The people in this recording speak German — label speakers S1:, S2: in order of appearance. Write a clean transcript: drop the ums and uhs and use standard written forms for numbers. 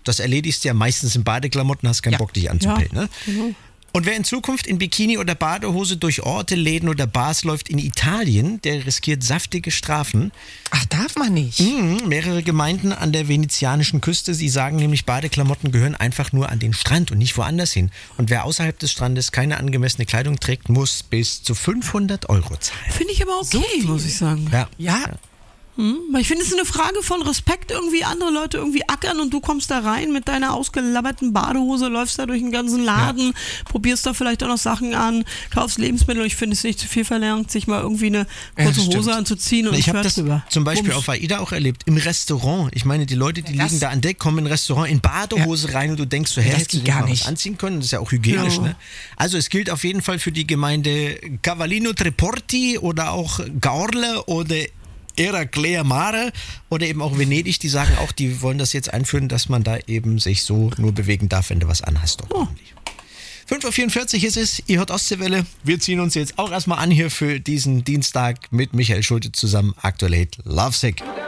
S1: das erledigst du ja meistens in Badeklamotten, hast keinen Bock, dich anzupellen. Ne?
S2: Genau.
S1: Und wer in Zukunft in Bikini oder Badehose durch Orte, Läden oder Bars läuft in Italien, der riskiert saftige Strafen.
S2: Ach, darf man nicht?
S1: Mehrere Gemeinden an der venezianischen Küste, sie sagen nämlich, Badeklamotten gehören einfach nur an den Strand und nicht woanders hin. Und wer außerhalb des Strandes keine angemessene Kleidung trägt, muss bis zu 500 € zahlen.
S3: Finde ich aber okay, muss ich sagen.
S2: Ja.
S3: Weil ich finde, es ist eine Frage von Respekt, irgendwie andere Leute irgendwie ackern und du kommst da rein mit deiner ausgelabberten Badehose, läufst da durch den ganzen Laden, probierst da vielleicht auch noch Sachen an, kaufst Lebensmittel und ich finde es nicht zu viel verlangt, sich mal irgendwie eine kurze Hose anzuziehen und ein
S1: Ich habe
S3: Shirt
S1: das
S3: drüber.
S1: zum Beispiel auf AIDA auch erlebt, im Restaurant. Ich meine, die Leute, die liegen da an Deck, kommen in ein Restaurant in Badehose rein und du denkst so,
S2: das
S1: hättest du
S2: geht
S1: dir
S2: gar
S1: mal
S2: nicht.
S1: was anziehen können? Das ist ja auch hygienisch.
S3: Ja.
S1: Ne? Also es gilt auf jeden Fall für die Gemeinde Cavallino Treporti oder auch Gaorle oder Eraclea Mare oder eben auch Venedig, die sagen auch, die wollen das jetzt einführen, dass man da eben sich so nur bewegen darf, wenn du was anhast. 5.44 Uhr ist es, ihr hört Ostseewelle. Wir ziehen uns jetzt auch erstmal an hier für diesen Dienstag mit Michael Schulte zusammen. Aktuell Hit Lovesick.